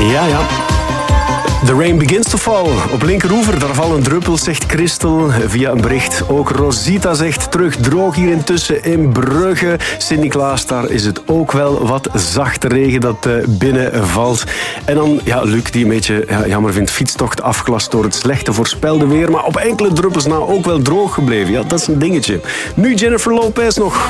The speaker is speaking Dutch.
Ja, ja. The rain begins to fall. Op linkeroever, daar vallen druppels, zegt Christel via een bericht. Ook Rosita zegt terug droog hier intussen in Brugge. Sint-Niklaas, daar is het ook wel wat zachte regen dat binnenvalt. En dan, ja, Luc, die een beetje jammer vindt, fietstocht afgelast door het slechte voorspelde weer. Maar op enkele druppels na ook wel droog gebleven. Ja, dat is een dingetje. Nu Jennifer Lopez nog.